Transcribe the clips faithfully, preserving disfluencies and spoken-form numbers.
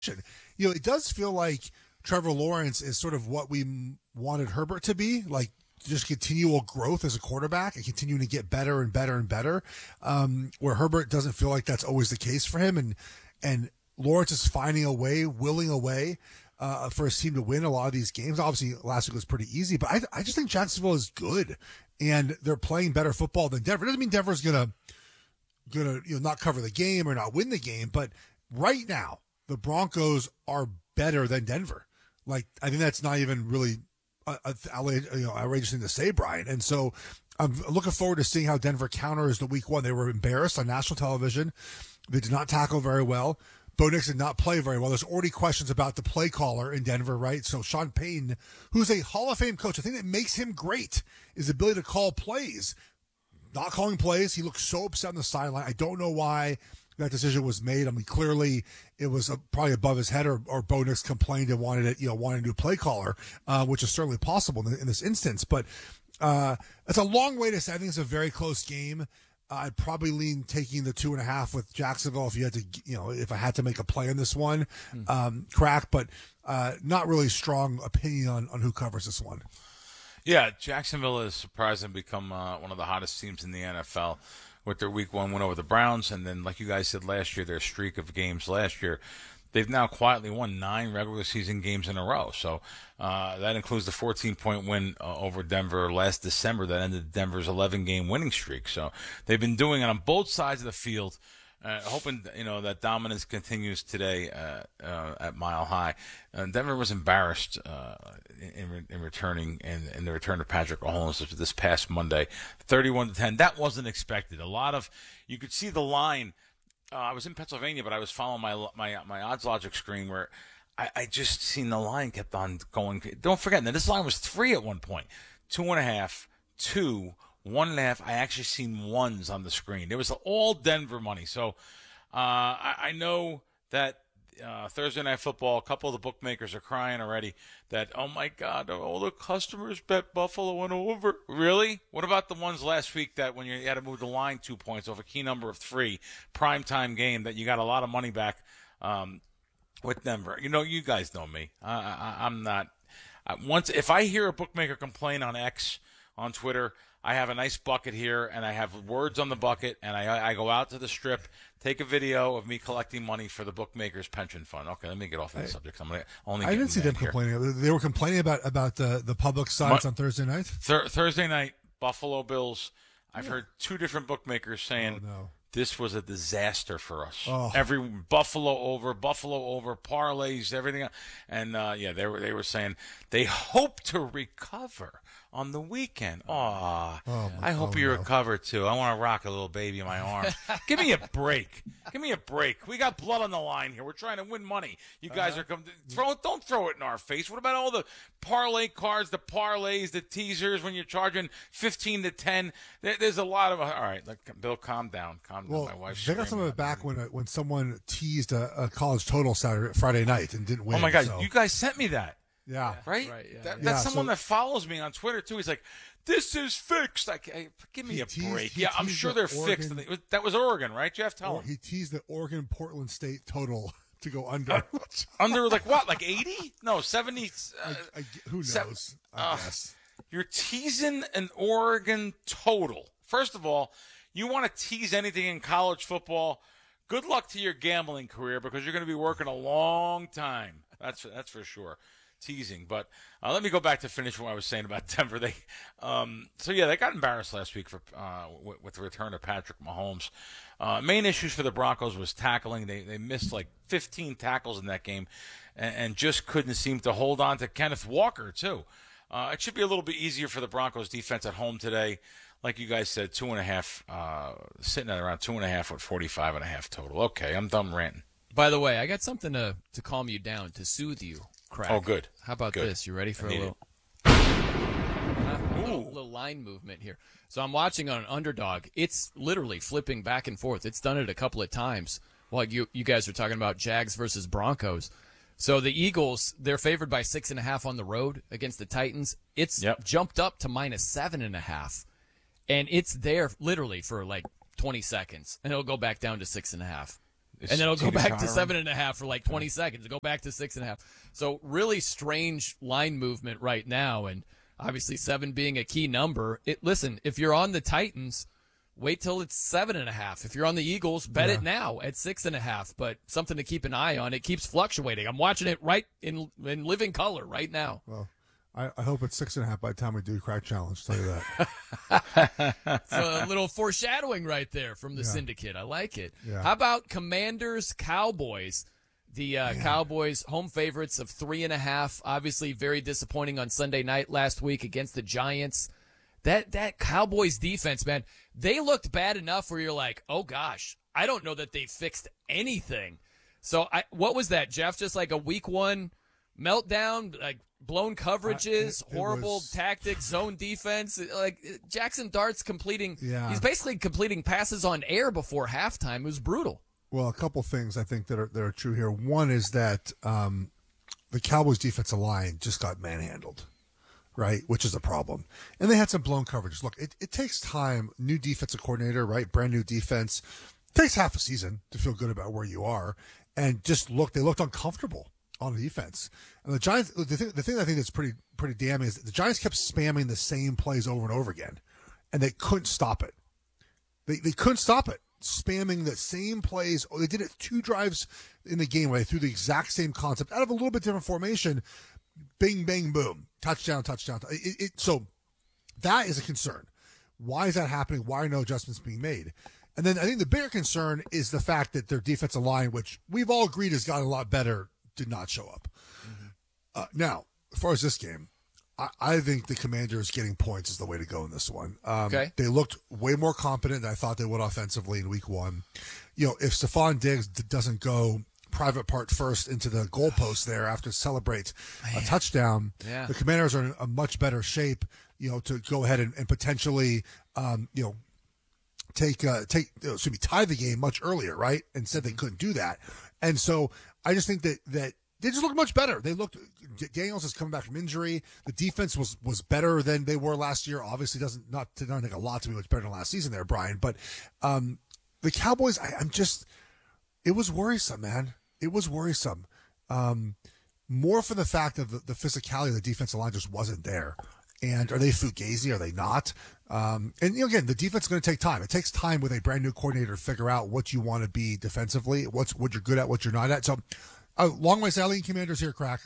You know, it does feel like Trevor Lawrence is sort of what we m- wanted Herbert to be, like just continual growth as a quarterback and continuing to get better and better and better. Um, where Herbert doesn't feel like that's always the case for him, and and Lawrence is finding a way, willing a way uh, for his team to win a lot of these games. Obviously, last week was pretty easy, but I I just think Jacksonville is good, and they're playing better football than Denver. It doesn't mean Denver's gonna gonna you know not cover the game or not win the game, but right now the Broncos are better than Denver. Like, I think that's not even really a, a, a you know, outrageous thing to say, Brian. And so I'm looking forward to seeing how Denver counters the week one. They were embarrassed on national television. They did not tackle very well. Bo Nix did not play very well. There's already questions about the play caller in Denver, right? So Sean Payton, who's a Hall of Fame coach, the thing that makes him great is the ability to call plays. Not calling plays. He looks so upset on the sideline. I don't know why that decision was made. I mean, clearly it was uh, probably above his head, or, or Bo Nix complained and wanted it, you know, wanted a new play caller, uh, which is certainly possible in, in this instance. But uh, it's a long way to say. I think it's a very close game. Uh, I'd probably lean taking the two and a half with Jacksonville if you had to, you know, if I had to make a play on this one, um, crack. But uh, not really strong opinion on, on who covers this one. Yeah, Jacksonville has surprisingly become uh, one of the hottest teams in the N F L. With their week one win over the Browns, and then, like you guys said last year, their streak of games last year, they've now quietly won nine regular season games in a row. So uh, that includes the fourteen-point win uh, over Denver last December that ended Denver's eleven-game winning streak. So they've been doing it on both sides of the field, uh, hoping you know that dominance continues today uh, uh, at Mile High. Uh, Denver was embarrassed uh, in, in returning in, in the return of Patrick Mahomes this past Monday, thirty-one to ten. That wasn't expected. A lot of you could see the line. Uh, I was in Pennsylvania, but I was following my my my odds logic screen where I, I just seen the line kept on going. Don't forget that this line was three at one point, two and a half, two. One and a half. I actually seen ones on the screen. It was all Denver money. So uh, I, I know that uh, Thursday Night Football, a couple of the bookmakers are crying already that, oh, my God, all the customers bet Buffalo and over. Really? What about the ones last week that when you had to move the line two points off a key number of three, primetime game, that you got a lot of money back um, with Denver? You know, you guys know me. I, I, I'm not. I, once if I hear a bookmaker complain on X, on Twitter, I have a nice bucket here, and I have words on the bucket, and I I go out to the strip, take a video of me collecting money for the bookmakers' pension fund. Okay, let me get off that I, subject. I'm gonna only. I didn't see them here. complaining. They were complaining about about the the public sides My, on Thursday night. Thir- Thursday night, Buffalo Bills. I've yeah. heard two different bookmakers saying oh, no. this was a disaster for us. Oh. Every Buffalo over, Buffalo over, parlays, everything, and uh, yeah, they were they were saying they hope to recover on the weekend. Aww. Oh, I hope oh, you no. recover, too. I want to rock a little baby in my arms. Give me a break. Give me a break. We got blood on the line here. We're trying to win money. You guys uh-huh. are coming. Throw, don't throw it in our face. What about all the parlay cards, the parlays, the teasers when you're charging fifteen to ten? There, there's a lot of. All right, like, Bill, calm down. Calm down. Well, my wife's they got some of it back when, when someone teased a, a college total Saturday, Friday night and didn't win. Oh, my God. So. You guys sent me that. Yeah. Right? right yeah. That, yeah, that's someone so, that follows me on Twitter, too. He's like, this is fixed. Like, hey, give me a teased, break. Yeah, I'm sure the they're Oregon, fixed. That was Oregon, right, Jeff? Tell or, him. He teased the Oregon Portland State total to go under. Under, like, what? Like eighty? No, seventy. Uh, I, I, who knows? seven, I uh, guess. You're teasing an Oregon total. First of all, you want to tease anything in college football, good luck to your gambling career because you're going to be working a long time. That's that's for sure. Teasing, but uh, let me go back to finish what I was saying about Denver. They, um, so yeah, they got embarrassed last week for uh, with, with the return of Patrick Mahomes. Uh, main issues for the Broncos was tackling. They they missed like fifteen tackles in that game, and, and just couldn't seem to hold on to Kenneth Walker too. Uh, it should be a little bit easier for the Broncos defense at home today. Like you guys said, two and a half, uh, sitting at around two and a half with forty-five and a half total. Okay, I'm done ranting. By the way, I got something to to calm you down, to soothe you. Crack. Oh, good. How about good. this? You ready for a little, uh, little, little line movement here? So I'm watching on an underdog. It's literally flipping back and forth. It's done it a couple of times. Like you, you guys are talking about Jags versus Broncos. So the Eagles, they're favored by six and a half on the road against the Titans. It's yep. jumped up to minus seven and a half, and it's there literally for like twenty seconds, and it'll go back down to six and a half. and then it'll go T V back to tiring? seven and a half for like twenty seconds. Go back to six and a half. So really strange line movement right now, and obviously seven being a key number. It listen, if you're on the Titans, wait till it's seven and a half. If you're on the Eagles, bet Yeah. it now at six and a half. But something to keep an eye on. It keeps fluctuating. I'm watching it right in in living color right now. Well, I, I hope it's six and a half by the time we do Crack Challenge. Tell you that. It's a little foreshadowing right there from the Yeah. syndicate. I like it. Yeah. How about Commanders Cowboys? The uh, Cowboys home favorites of three and a half. Obviously, very disappointing on Sunday night last week against the Giants. That that Cowboys defense, man, they looked bad enough where you're like, oh gosh, I don't know that they fixed anything. So, I what was that, Jeff? Just like a week one meltdown, like blown coverages, Uh, it- it horrible was- tactics, zone defense. Like Jackson Dart's completing, Yeah. he's basically completing passes on air before halftime. It was brutal. Well, a couple things I think that are that are true here. One is that um, the Cowboys' defensive line just got manhandled, right? Which is a problem. And they had some blown coverage. Look, it, it takes time. New defensive coordinator, right? Brand new defense. It takes half a season to feel good about where you are. And just look, they looked uncomfortable on the defense. And the Giants, the thing, the thing I think that's pretty pretty damning is that the Giants kept spamming the same plays over and over again, and they couldn't stop it. They they couldn't stop it. Spamming the same plays. They did it two drives in the game where they threw the exact same concept out of a little bit different formation. Bing, bang, boom. Touchdown, touchdown. It, it, so that is a concern. Why is that happening? Why are no adjustments being made? And then I think the bigger concern is the fact that their defensive line, which we've all agreed has gotten a lot better, did not show up. Mm-hmm. Uh, now, as far as this game, I, I think the Commanders getting points is the way to go in this one. Um, Okay. They looked way more competent than I thought they would offensively in week one. You know, if Stephon Diggs d- doesn't go private part first into the goalpost there after celebrate a touchdown, Yeah. the Commanders are in a much better shape, you know, to go ahead and, and potentially, um, you know, take uh, take uh, excuse me tie the game much earlier, right? Instead, they couldn't do that, and so I just think that that they just look much better. They looked. Daniels is coming back from injury. The defense was was better than they were last year. Obviously, doesn't not to not take a lot to be much better than last season there, Brian. But um, the Cowboys, I, I'm just. It was worrisome, man. It was worrisome. Um, more for the fact of the, the physicality of the defensive line just wasn't there. And are they fugazi? Are they not? Um, and you know, again, the defense is going to take time. It takes time with a brand new coordinator to figure out what you want to be defensively, what's what you're good at, what you're not at. So, a long way, Sally Commanders here, Crack.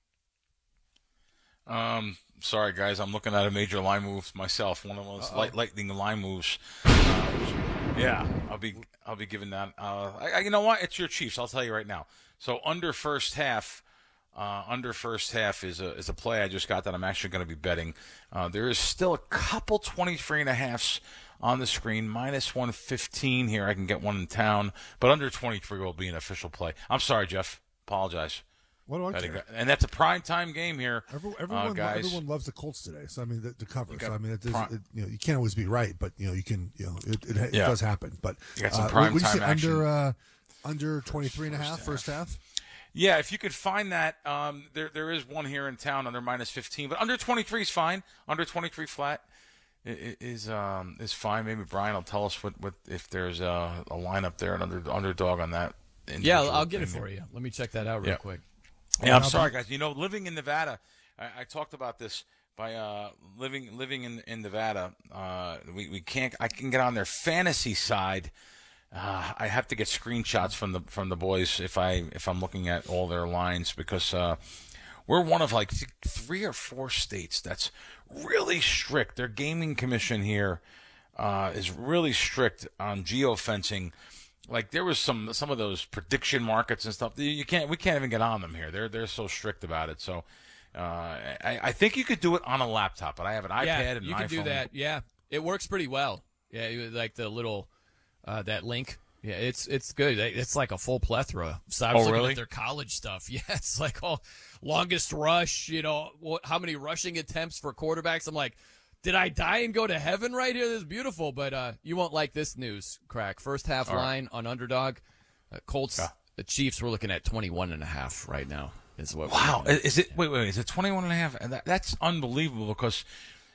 Um, sorry guys, I'm looking at a major line move myself. One of those light, lightning line moves. Uh, yeah, I'll be I'll be giving that. Uh, I, I, you know what? It's your Chiefs. I'll tell you right now. So under first half. Uh, under first half is a is a play I just got that I'm actually going to be betting. Uh, there is still a couple twenty-three and a halves on the screen, minus one fifteen here. I can get one in town, but under twenty-three will be an official play. I'm sorry, Jeff. Apologize. What do I Betting care? that- And that's a prime time game here, Everyone, uh, everyone, guys. everyone loves the Colts today. So I mean, the, the cover. got So I mean, it, is- prime- it, you know, you can't always be right, but you know, you can. You know, it, it, it Yeah. does happen. But You got some uh, prime would you time say action. under uh, under twenty-three and a half First first half? Yeah, if you could find that, um, there there is one here in town under minus fifteen, but under twenty-three is fine. Under twenty-three flat i- i- is um is fine. Maybe Brian will tell us what, what if there's a, a lineup there, an under underdog on that. Yeah, individual I'll get it thing. for you. Let me check that out real Yeah. quick. Yeah, I'm how sorry, guys. You know, living in Nevada, I, I talked about this by uh, living living in in Nevada. Uh, we we can't. I can get on their fantasy side. Uh, I have to get screenshots from the from the boys if I if I'm looking at all their lines because uh, we're one of like th- three or four states that's really strict. Their gaming commission here uh, is really strict on geofencing. Like there was some some of those prediction markets and stuff. You can't we can't even get on them here. They're they're so strict about it. So uh, I, I think you could do it on a laptop, but I have an iPad yeah, and you an can iPhone. do that. Yeah, it works pretty well. Yeah, you- like the little uh, that link. Yeah, it's it's good. It's like a full plethora. So I was Oh, looking really? at their college stuff. Yeah, it's like oh, longest rush. You know, what, how many rushing attempts for quarterbacks? I'm like, did I die and go to heaven right here? This is beautiful. But uh, you won't like this news, Crack. First half All right. line on underdog. Uh, Colts, Yeah. the Chiefs, we're looking at twenty-one and a half right now. Is what? we're Wow, looking at. is it? Wait, wait, is it twenty-one and a half? And that, that's unbelievable because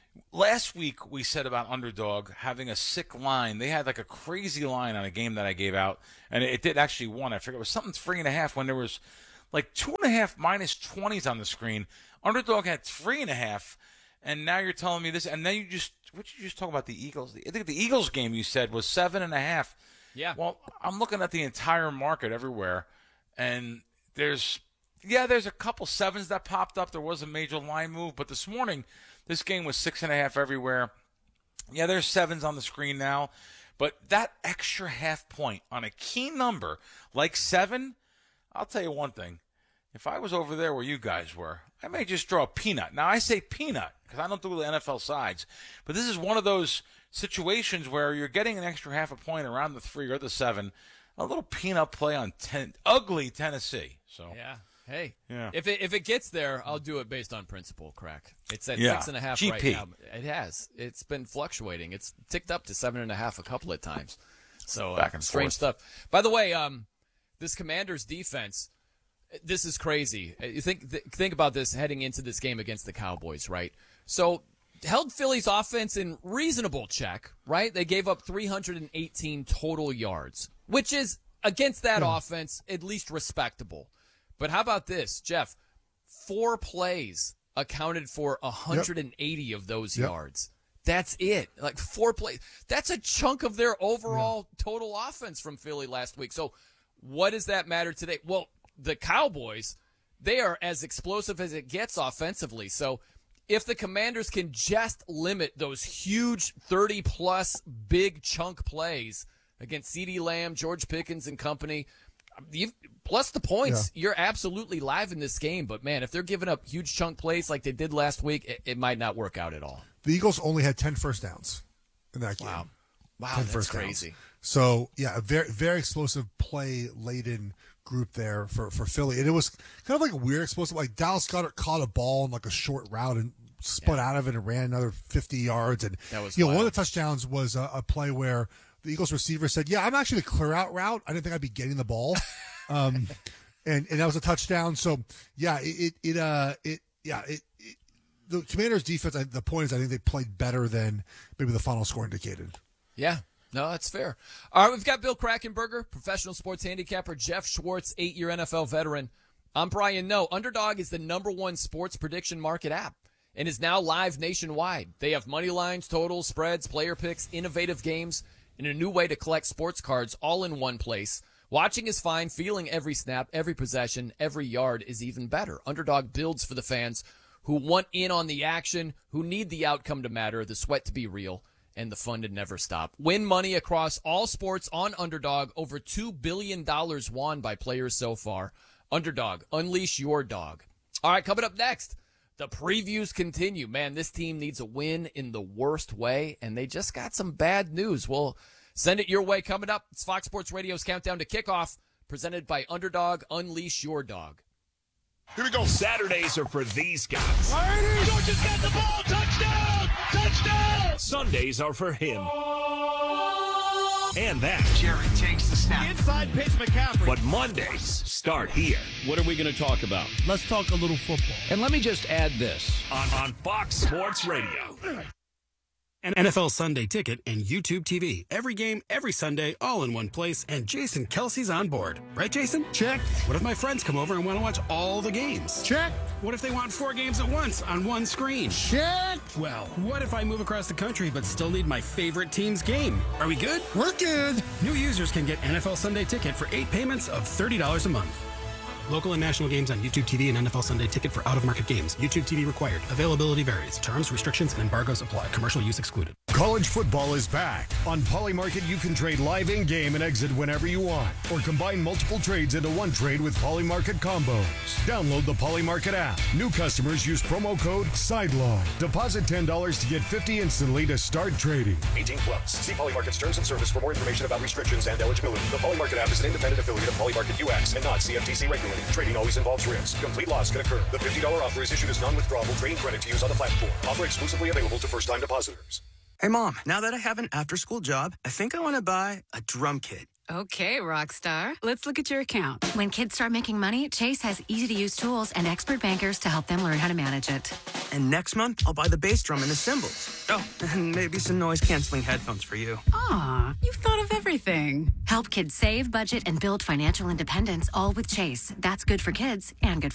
Last week we said about Underdog having a sick line. They had like a crazy line on a game that I gave out, and it did actually won. I forget it was something three and a half when there was like two and a half minus twenties on the screen. Underdog had three and a half, and now you're telling me this, and then you just what did you just talk about the Eagles? I think the Eagles game you said was seven and a half. Yeah. Well, I'm looking at the entire market everywhere, and there's yeah, there's a couple sevens that popped up. There was a major line move, but this morning this game was six and a half everywhere. Yeah, there's sevens on the screen now, but that extra half point on a key number like seven, I'll tell you one thing. If I was over there where you guys were, I may just draw a peanut. Now, I say peanut because I don't do the N F L sides, but this is one of those situations where you're getting an extra half a point around the three or the seven, a little peanut play on ten, ugly Tennessee. So yeah. Hey, yeah. if it if it gets there, I'll do it based on principle, Crack. It's at yeah. six and a half G P. right now. It has. It's been fluctuating. It's ticked up to seven and a half a couple of times. So Back uh, and strange forth. stuff. By the way, um, this Commanders defense, this is crazy. You think th- think about this heading into this game against the Cowboys, right? So held Philly's offense in reasonable check, right? They gave up three hundred eighteen total yards, which is against that Yeah. offense at least respectable. But how about this, Jeff? Four plays accounted for one hundred eighty yep. of those yep. yards. That's it. Like four plays. That's a chunk of their overall yeah. total offense from Philly last week. So what does that matter today? Well, the Cowboys, they are as explosive as it gets offensively. So if the Commanders can just limit those huge thirty-plus big chunk plays against CeeDee Lamb, George Pickens and company, You've, plus the points, yeah. you're absolutely live in this game. But, man, if they're giving up huge chunk plays like they did last week, it, it might not work out at all. The Eagles only had ten first downs in that game. Wow. Wow, ten that's first crazy. Downs. So, yeah, a very, very explosive play-laden group there for, for Philly. And it was kind of like a weird explosive. Like, Dallas Goedert caught a ball in, like, a short route and spun yeah. out of it and ran another fifty yards. And, that was you know, wild. one of the touchdowns was a, a play where the Eagles receiver said, yeah, I'm actually the clear-out route. I didn't think I'd be getting the ball. Um, and, and that was a touchdown. So yeah, it, it, uh, it, yeah, it, it the Commanders defense, I, the point is, I think they played better than maybe the final score indicated. Yeah, no, that's fair. All right. We've got Bill Krackomberger, professional sports handicapper, Jeff Schwartz, eight year N F L veteran. I'm Brian No. Underdog is the number one sports prediction market app and is now live nationwide. They have money lines, totals, spreads, player picks, innovative games, and a new way to collect sports cards all in one place. Watching is fine. Feeling every snap, every possession, every yard is even better. Underdog builds for the fans who want in on the action, who need the outcome to matter, the sweat to be real, and the fun to never stop. Win money across all sports on Underdog. Over two billion dollars won by players so far. Underdog, unleash your dog. All right, coming up next, the previews continue. Man, this team needs a win in the worst way, and they just got some bad news. We'll send it your way coming up. It's Fox Sports Radio's Countdown to Kickoff, presented by Underdog. Unleash your dog. Here we go. Saturdays are for these guys. Georgia's got the ball. Touchdown! Touchdown! Sundays are for him. And that. Jerry takes the snap. Inside pitch, McCaffrey. But Mondays start here. What are we going to talk about? Let's talk a little football. And let me just add this. On, on Fox Sports Radio. An N F L Sunday Ticket and YouTube T V. Every game, every Sunday, all in one place. And Jason Kelsey's on board. Right, Jason? Check. What if my friends come over and want to watch all the games? Check. What if they want four games at once on one screen? Check. Well, what if I move across the country but still need my favorite team's game? Are we good? We're good. New users can get N F L Sunday Ticket for eight payments of thirty dollars a month. Local and national games on YouTube T V and N F L Sunday Ticket for out-of-market games. YouTube T V required. Availability varies. Terms, restrictions, and embargoes apply. Commercial use excluded. College football is back. On Polymarket, you can trade live in-game and exit whenever you want, or combine multiple trades into one trade with Polymarket combos. Download the Polymarket app. New customers use promo code SIDELINE. Deposit ten dollars to get fifty dollars instantly to start trading. eighteen plus. See Polymarket's terms and service for more information about restrictions and eligibility. The Polymarket app is an independent affiliate of Polymarket U X and not C F T C regulated. Trading always involves risk. Complete loss can occur. The fifty dollars offer is issued as non-withdrawable trading credit to use on the platform. Offer exclusively available to first-time depositors. Hey, Mom, now that I have an after-school job, I think I want to buy a drum kit. Okay, rock star. Let's look at your account. When kids start making money, Chase has easy-to-use tools and expert bankers to help them learn how to manage it. And next month, I'll buy the bass drum and the cymbals. Oh, and maybe some noise-canceling headphones for you. Aw, you've thought of everything. Help kids save, budget, and build financial independence, all with Chase. That's good for kids and good for